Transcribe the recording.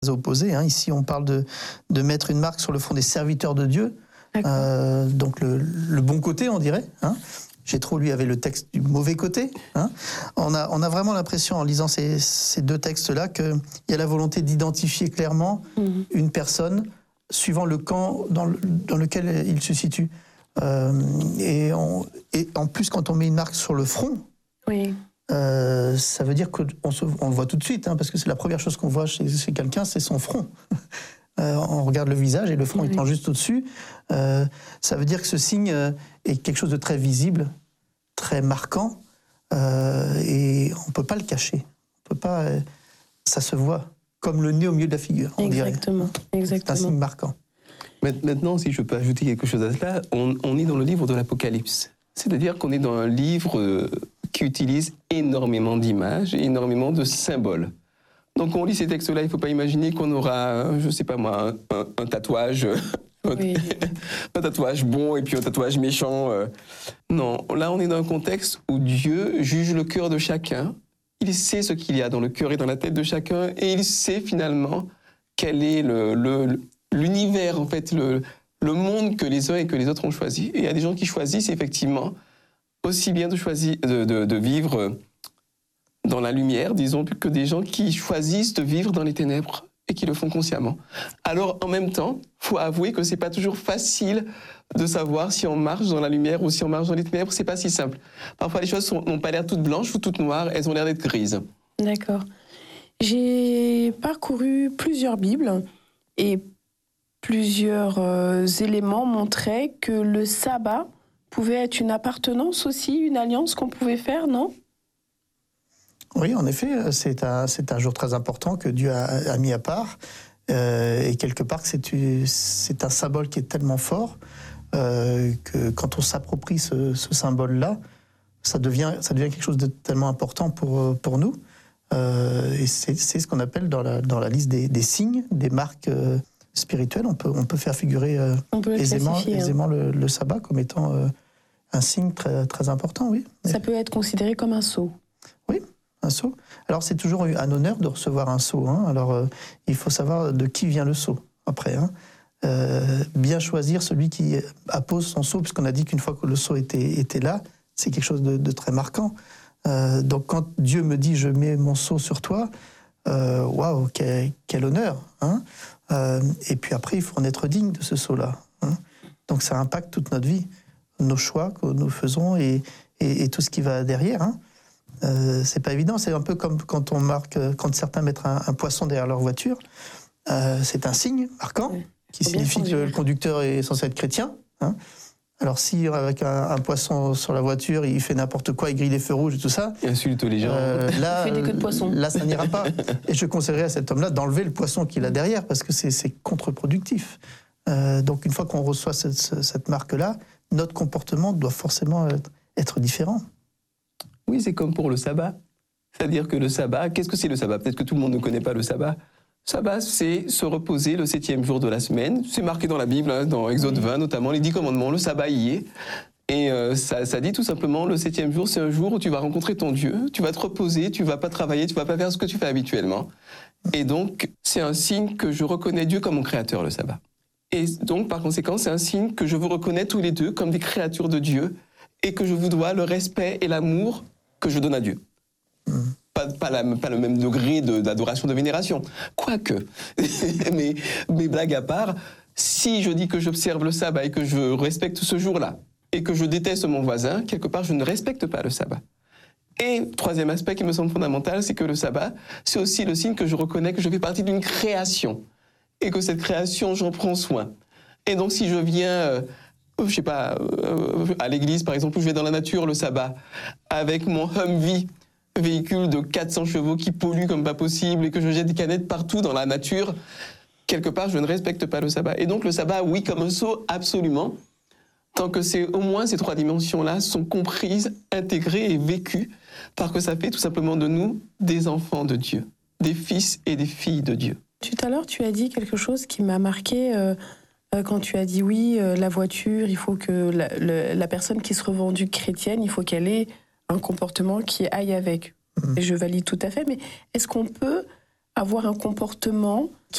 opposés. Ici, on parle de mettre une marque sur le front des serviteurs de Dieu. Donc le bon côté, on dirait. Jétro, lui, avait le texte du mauvais côté. On a vraiment l'impression, en lisant ces deux textes-là, qu'il y a la volonté d'identifier clairement une personne suivant le camp dans lequel il se situe. Et en plus, quand on met une marque sur le front, ça veut dire qu'on le voit tout de suite, parce que c'est la première chose qu'on voit chez quelqu'un, c'est son front. On regarde le visage et le front étant juste au-dessus. Ça veut dire que ce signe est quelque chose de très visible, très marquant, et on ne peut pas le cacher. On peut pas, ça se voit, comme le nez au milieu de la figure, on dirait. C'est un signe marquant. Maintenant, si je peux ajouter quelque chose à cela, on est dans le livre de l'Apocalypse. C'est-à-dire qu'on est dans un livre qui utilise énormément d'images et énormément de symboles. Donc on lit ces textes-là, il ne faut pas imaginer qu'on aura, je ne sais pas moi, un tatouage, un tatouage bon et puis un tatouage méchant. Non, là on est dans un contexte où Dieu juge le cœur de chacun. Il sait ce qu'il y a dans le cœur et dans la tête de chacun et il sait finalement quel est l'univers, en fait, le monde que les uns et que les autres ont choisi. Et il y a des gens qui choisissent effectivement aussi bien de vivre dans la lumière, disons, que des gens qui choisissent de vivre dans les ténèbres et qui le font consciemment. Alors, en même temps, il faut avouer que c'est pas toujours facile de savoir si on marche dans la lumière ou si on marche dans les ténèbres. C'est pas si simple. Parfois, les choses n'ont pas l'air toutes blanches ou toutes noires, elles ont l'air d'être grises. D'accord. J'ai parcouru plusieurs Bibles et plusieurs éléments montraient que le sabbat pouvait être une appartenance aussi, une alliance qu'on pouvait faire, non ? Oui, en effet, c'est un jour très important que Dieu a mis à part. Et quelque part, c'est un symbole qui est tellement fort que quand on s'approprie ce symbole-là, ça devient quelque chose de tellement important pour nous. Et c'est ce qu'on appelle dans la liste des signes, des marques spirituelles. On peut faire figurer aisément le sabbat comme étant un signe très, très important, oui. Ça peut être considéré comme un sceau. Oui. Un sceau. Alors c'est toujours un honneur de recevoir un sceau. Alors il faut savoir de qui vient le sceau après. Bien choisir celui qui appose son sceau, puisqu'on a dit qu'une fois que le sceau était là, c'est quelque chose de très marquant. Donc quand Dieu me dit je mets mon sceau sur toi, waouh, quel honneur. Et puis après il faut en être digne de ce sceau-là. Donc ça impacte toute notre vie, nos choix que nous faisons et tout ce qui va derrière. C'est pas évident, c'est un peu comme quand certains mettent un poisson derrière leur voiture. C'est un signe marquant qui signifie que le conducteur est censé être chrétien. Alors si avec un poisson sur la voiture, il fait n'importe quoi, il grille les feux rouges et tout ça, il insulte les gens. Là, il fait des queues de poisson. Là, ça n'ira pas. Et je conseillerais à cet homme-là d'enlever le poisson qu'il a derrière parce que c'est contre-productif. Donc une fois qu'on reçoit cette marque-là, notre comportement doit forcément être différent. Oui, c'est comme pour le sabbat. C'est-à-dire que le sabbat, qu'est-ce que c'est le sabbat ? Peut-être que tout le monde ne connaît pas le sabbat. Sabbat, c'est se reposer le 7e jour de la semaine. C'est marqué dans la Bible, dans Exode 20 notamment, les 10 commandements, le sabbat y est. Et ça dit tout simplement, le 7e jour, c'est un jour où tu vas rencontrer ton Dieu, tu vas te reposer, tu vas pas travailler, tu vas pas faire ce que tu fais habituellement. Et donc, c'est un signe que je reconnais Dieu comme mon créateur, le sabbat. Et donc, par conséquent, c'est un signe que je vous reconnais tous les deux comme des créatures de Dieu et que je vous dois le respect et l'amour que je donne à Dieu. Pas le même degré d'adoration, de vénération. Quoique, mais blague à part, si je dis que j'observe le sabbat et que je respecte ce jour-là, et que je déteste mon voisin, quelque part, je ne respecte pas le sabbat. Et troisième aspect qui me semble fondamental, c'est que le sabbat, c'est aussi le signe que je reconnais que je fais partie d'une création, et que cette création, j'en prends soin. Et donc, si je viens... je sais pas, à l'église par exemple, où je vais dans la nature le sabbat, avec mon Humvee, véhicule de 400 chevaux qui pollue comme pas possible et que je jette des canettes partout dans la nature, quelque part je ne respecte pas le sabbat. Et donc le sabbat, oui, comme un sceau, absolument, tant que au moins ces 3 dimensions-là sont comprises, intégrées et vécues, parce que ça fait tout simplement de nous des enfants de Dieu, des fils et des filles de Dieu. Tout à l'heure, tu as dit quelque chose qui m'a marqué... quand tu as dit oui, la voiture, il faut que la personne qui se revendique chrétienne, il faut qu'elle ait un comportement qui aille avec. Et je valide tout à fait, mais est-ce qu'on peut avoir un comportement